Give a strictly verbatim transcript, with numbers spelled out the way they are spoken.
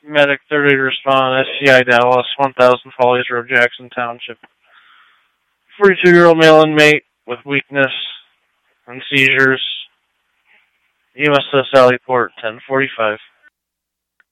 Medic thirty to respond. S C I Dallas, one thousand Follies Road, Jackson Township. forty-two-year-old male inmate with weakness and seizures. U S S Sallyport, ten forty-five.